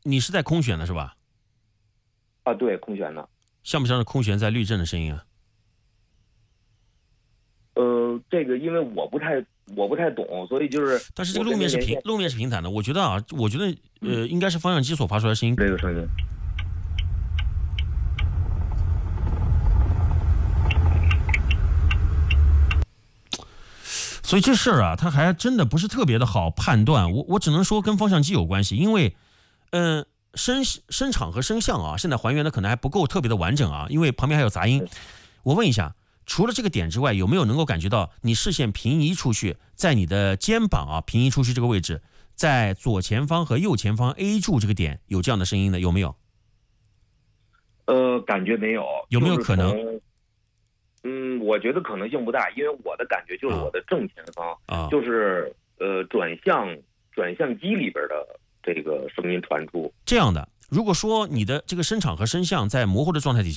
你是在空悬的是吧？ 啊，对，空悬的。 像不像是空悬在滤震的声音啊？ 这个因为我不太懂，所以就是。 但是这个路面是平坦的，我觉得应该是方向机所发出来的声音。 这个声音。 所以这事儿啊，它还真的不是特别的好判断。我只能说跟方向机有关系，因为，声场和声像啊，现在还原的可能还不够特别的完整啊，因为旁边还有杂音。我问一下，除了这个点之外，有没有能够感觉到你视线平移出去，在你的肩膀啊平移出去这个位置，在左前方和右前方 A 柱这个点有这样的声音的，有没有？ 感觉没有。 有没有可能？ 我觉得可能性不大，因为我的感觉就是我的正前方，就是转向机里边的这个声音传出。 这样的，如果说你的这个声场和声像在模糊的状态底下。